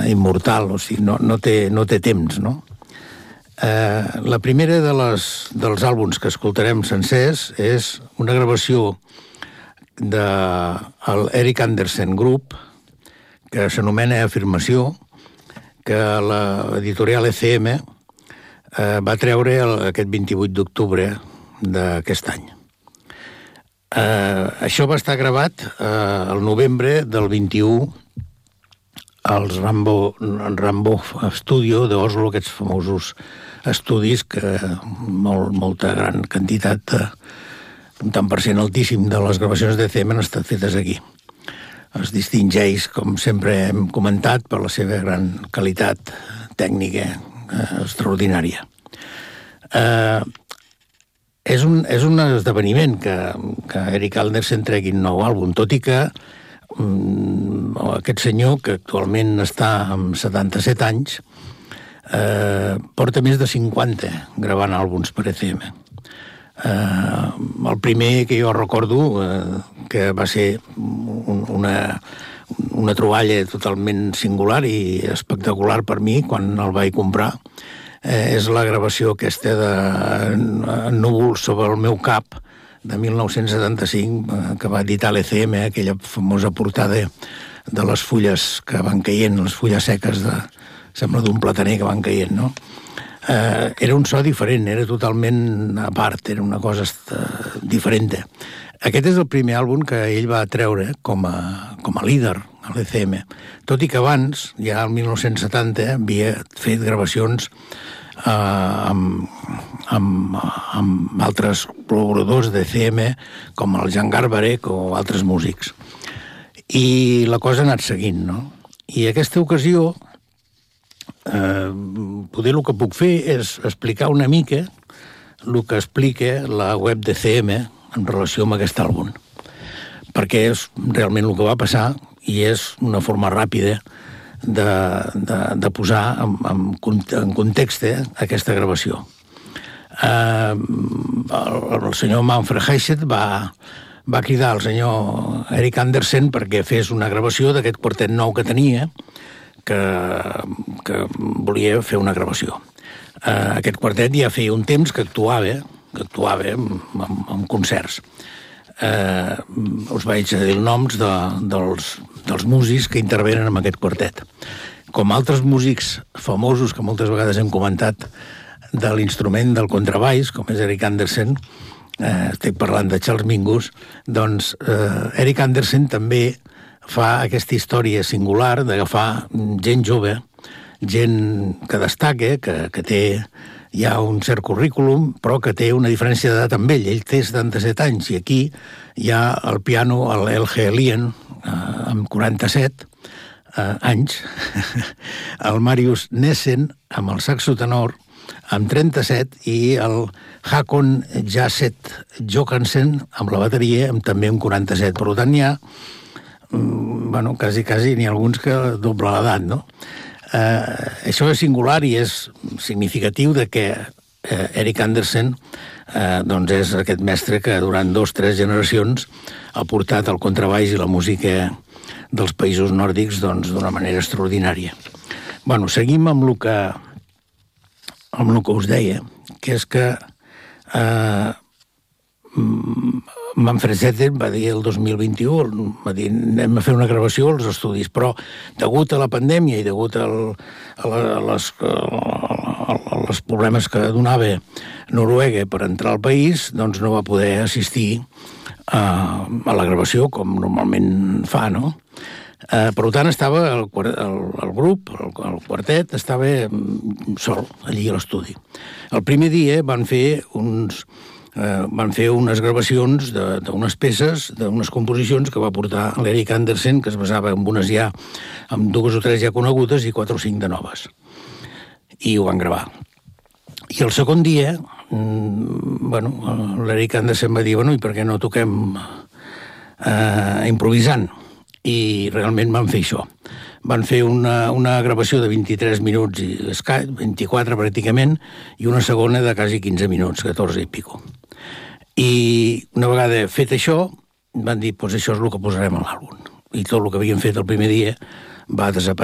immortal, o sigui, no té temps, no? La primera dels àlbums que escoltarem sencers és una gravació de l'Eric Andersen Group, que s'anomena Afirmació, que l'editorial ECM va treure aquest 28 d'octubre d'aquest any. Això va estar gravat al novembre del 21 als Rambo Studio d'Oslo, aquests famosos estudis que molta gran quantitat, un tant per cent altíssim de les gravacions d'ECM han estat fetes aquí. Es distingeix, com sempre hem comentat, per la seva gran qualitat tècnica extraordinària. És un esdeveniment que Eric Andersen tregui un nou àlbum, tot i que aquest senyor, que actualment està amb 77 anys, porta més de 50 gravant àlbums per ECM. El primer que jo recordo, que va ser una troballa totalment singular i espectacular per mi quan el vaig comprar, és la gravació aquesta de Núvols sobre el meu cap, de 1975, que va editar l'ECM, aquella famosa portada de les fulles que van caient, les fulles seques sembla d'un plataner que van caient, no? Era un so diferent, era totalment a part, era una cosa diferent. Aquest és el primer àlbum que ell va treure com a líder a l'ECM, tot i que abans, ja el 1970, havia fet gravacions amb altres col·laboradors d'ECM, com el Jan Garbarek o altres músics. I la cosa ha anat seguint, no? I aquesta ocasió, poder el que puc fer és explicar una mica el que explica la web d'ECM en relació amb aquest àlbum, perquè és realment el que va passar i és una forma ràpida de posar en context aquesta gravació. El senyor Manfred Heisset va cridar al senyor Eric Andersen perquè fes una gravació d'aquest quartet nou que tenia, que volia fer una gravació. Aquest quartet ja feia un temps que actuava en concerts. Us vaig dir els noms dels músics que intervenen en aquest quartet. Com altres músics famosos que moltes vegades hem comentat de l'instrument del contrabaix, com és Eric Andersen, estic parlant de Charles Mingus, doncs Eric Andersen també fa aquesta història singular d'agafar gent jove, gent que destaca, que té ja un cert currículum, però que té una diferència d'edat amb ell. Ell té 77 anys i aquí hi ha al piano l'Elge Lien, amb 47 anys, el Marius Nessen, amb el saxo tenor, amb 37, i el Hakon Jasset Johansen, amb la bateria, també amb 47. Per tant, hi ha, quasi n'hi ha alguns que doble l'edat, no? Això és singular i és significatiu de que Eric Andersen doncs és aquest mestre que durant 2-3 generacions ha portat el contrabaix i la música dels països nòrdics d'una manera extraordinària. Seguim amb el que us deia, que és que Manfred Heisset va dir el 2021, va dir anem a fer una gravació als estudis, però degut a la pandèmia i degut als problemes que donava Noruega per entrar al país, doncs no va poder assistir a la gravació com normalment fa, no? Per tant, estava el grup, el quartet, estava sol allí a l'estudi. El primer dia van fer unes gravacions d'unes peces, d'unes composicions que va portar l'Eric Andersen, que es basava en unes ja, en 2 o 3 ja conegudes i 4 o 5 de noves. I ho van gravar. I el segon dia, l'Eric Andersen va dir, i per què no toquem improvisant? I realment van fer això. Van fer una gravació de 23 minuts i 24 pràcticament, i una segona de quasi 15 minuts, 14 i pico. I una vegada fet això, van dir, això és el que posarem a l'àlbum. I tot el que havien fet el primer dia va desaparèixer.